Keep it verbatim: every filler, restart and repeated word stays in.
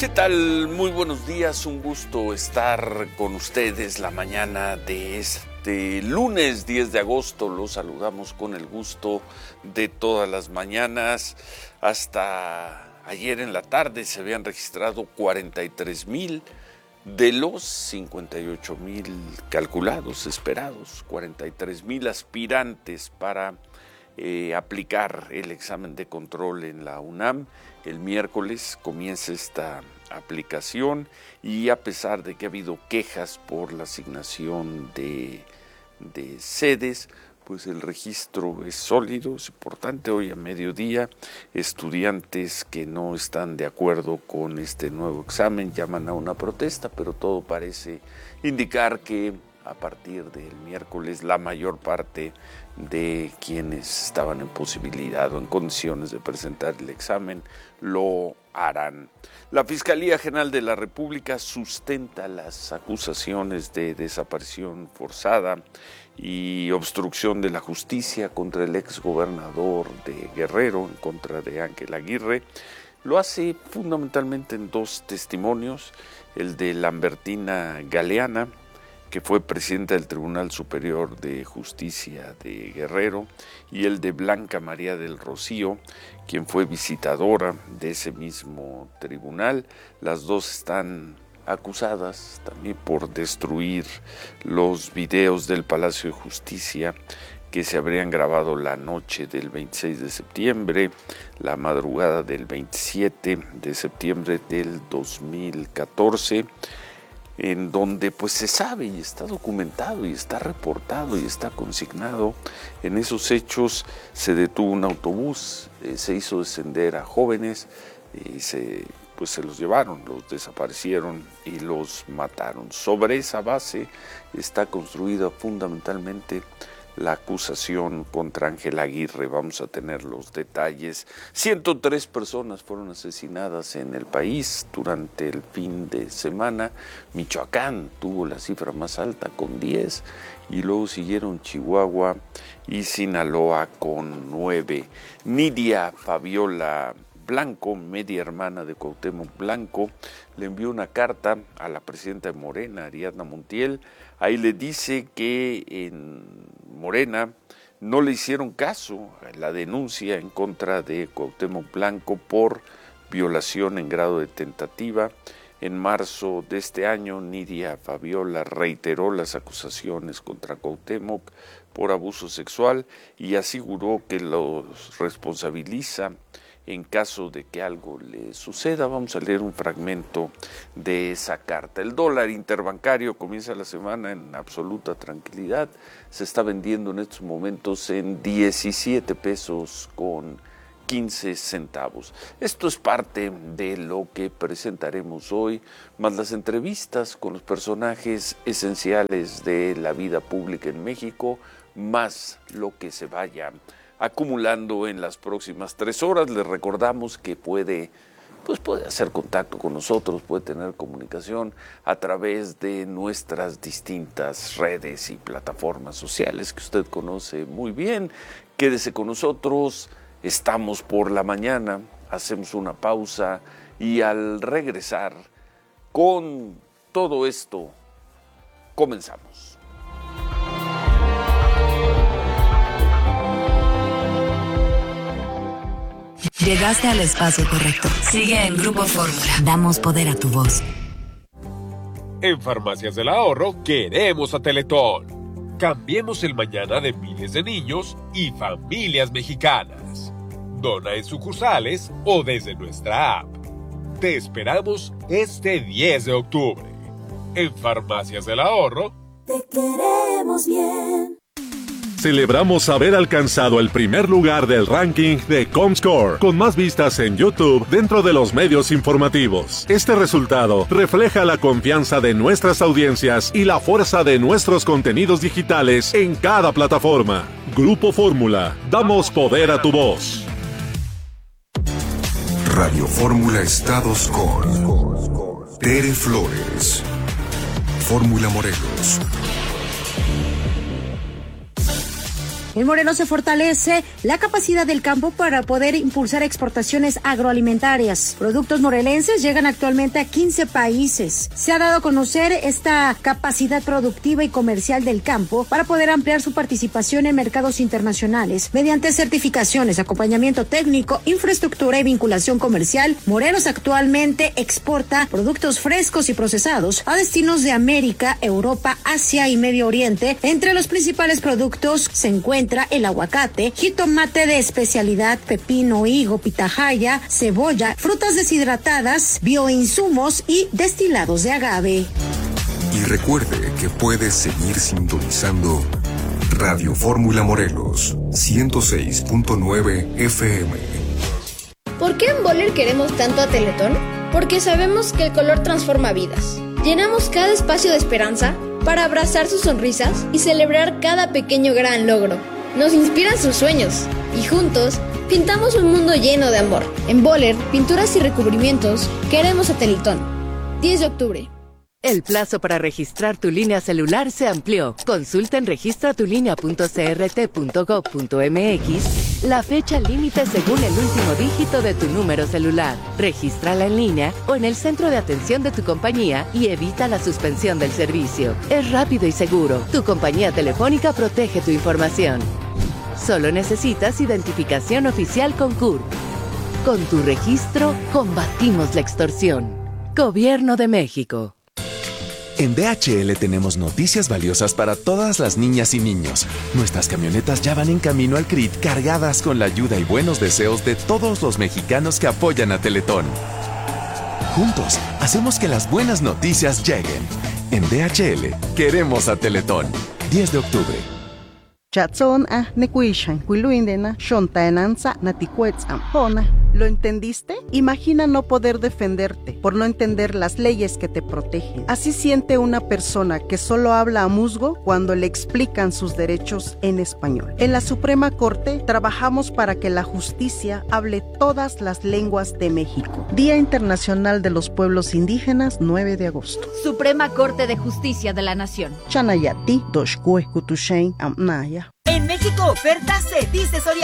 ¿Qué tal? Muy buenos días, un gusto estar con ustedes la mañana de este lunes diez de agosto. Los saludamos con el gusto de todas las mañanas. Hasta ayer en la tarde se habían registrado cuarenta y tres mil de los cincuenta y ocho mil calculados, esperados, cuarenta y tres mil aspirantes para eh, aplicar el examen de control en la UNAM. El miércoles comienza esta aplicación y a pesar de que ha habido quejas por la asignación de, de sedes, pues el registro es sólido, es importante. Hoy a mediodía, estudiantes que no están de acuerdo con este nuevo examen llaman a una protesta, pero todo parece indicar que a partir del miércoles la mayor parte de quienes estaban en posibilidad o en condiciones de presentar el examen lo harán. La Fiscalía General de la República sustenta las acusaciones de desaparición forzada y obstrucción de la justicia contra el exgobernador de Guerrero, en contra de Ángel Aguirre. Lo hace fundamentalmente en dos testimonios, el de Lambertina Galeana, que fue presidenta del Tribunal Superior de Justicia de Guerrero, y el de Blanca María del Rocío, quien fue visitadora de ese mismo tribunal. Las dos están acusadas también por destruir los videos del Palacio de Justicia que se habrían grabado la noche del veintiséis de septiembre, la madrugada del veintisiete de septiembre del dos mil catorce, en donde pues se sabe y está documentado y está reportado y está consignado. En esos hechos se detuvo un autobús, eh, se hizo descender a jóvenes y se, pues se los llevaron, los desaparecieron y los mataron. Sobre esa base está construida fundamentalmente la acusación contra Ángel Aguirre. Vamos a tener los detalles. ciento tres personas fueron asesinadas en el país durante el fin de semana. Michoacán tuvo la cifra más alta con diez y luego siguieron Chihuahua y Sinaloa con nueve. Nidia Fabiola Blanco, media hermana de Cuauhtémoc Blanco, le envió una carta a la presidenta de Morena, Ariadna Montiel. Ahí le dice que en Morena no le hicieron caso a la denuncia en contra de Cuauhtémoc Blanco por violación en grado de tentativa. En marzo de este año, Nidia Fabiola reiteró las acusaciones contra Cuauhtémoc por abuso sexual y aseguró que los responsabiliza en caso de que algo le suceda. Vamos a leer un fragmento de esa carta. El dólar interbancario comienza la semana en absoluta tranquilidad. Se está vendiendo en estos momentos en diecisiete pesos con quince centavos. Esto es parte de lo que presentaremos hoy, más las entrevistas con los personajes esenciales de la vida pública en México, más lo que se vaya acumulando en las próximas tres horas. Les recordamos que puede, pues puede hacer contacto con nosotros, puede tener comunicación a través de nuestras distintas redes y plataformas sociales que usted conoce muy bien. Quédese con nosotros, estamos por la mañana, hacemos una pausa y al regresar con todo esto, comenzamos. Llegaste al espacio correcto. Sigue en Grupo Fórmula. Damos poder a tu voz. En Farmacias del Ahorro queremos a Teletón. Cambiemos el mañana de miles de niños y familias mexicanas. Dona en sucursales o desde nuestra app. Te esperamos este diez de octubre. En Farmacias del Ahorro. Te queremos bien. Celebramos haber alcanzado el primer lugar del ranking de Comscore, con más vistas en YouTube dentro de los medios informativos. Este resultado refleja la confianza de nuestras audiencias y la fuerza de nuestros contenidos digitales en cada plataforma. Grupo Fórmula, damos poder a tu voz. Radio Fórmula Estados con Tere Flores, Fórmula Morelos. El Moreno se fortalece la capacidad del campo para poder impulsar exportaciones agroalimentarias. Productos morelenses llegan actualmente a quince países. Se ha dado a conocer esta capacidad productiva y comercial del campo para poder ampliar su participación en mercados internacionales mediante certificaciones, acompañamiento técnico, infraestructura y vinculación comercial. Morelos actualmente exporta productos frescos y procesados a destinos de América, Europa, Asia y Medio Oriente. Entre los principales productos se encuentra el aguacate, jitomate de especialidad, pepino, higo, pitahaya, cebolla, frutas deshidratadas, bioinsumos y destilados de agave. Y recuerde que puedes seguir sintonizando Radio Fórmula Morelos ciento seis punto nueve F M. ¿Por qué en Boller queremos tanto a Teletón? Porque sabemos que el color transforma vidas. Llenamos cada espacio de esperanza para abrazar sus sonrisas y celebrar cada pequeño gran logro. Nos inspiran sus sueños y juntos pintamos un mundo lleno de amor. En Boller, pinturas y recubrimientos, queremos a Teletón. diez de octubre. El plazo para registrar tu línea celular se amplió. Consulta en registra tu línea punto c r t punto gob punto m x la fecha límite según el último dígito de tu número celular. Regístrala en línea o en el centro de atención de tu compañía y evita la suspensión del servicio. Es rápido y seguro. Tu compañía telefónica protege tu información. Solo necesitas identificación oficial con C U R. Con tu registro, combatimos la extorsión. Gobierno de México. En D H L tenemos noticias valiosas para todas las niñas y niños. Nuestras camionetas ya van en camino al C R I T cargadas con la ayuda y buenos deseos de todos los mexicanos que apoyan a Teletón. Juntos, hacemos que las buenas noticias lleguen. En D H L, queremos a Teletón. diez de octubre. Chatson a nekuishan kuiluindena shontaenanza natikuetzam hona. ¿Lo entendiste? Imagina no poder defenderte por no entender las leyes que te protegen. Así siente una persona que solo habla a musgo cuando le explican sus derechos en español. En la Suprema Corte trabajamos para que la justicia hable todas las lenguas de México. Día Internacional de los Pueblos Indígenas, nueve de agosto. Suprema Corte de Justicia de la Nación. Chanayati, doshkue kutushain amnaya. En México, ofertas se dice Soriana.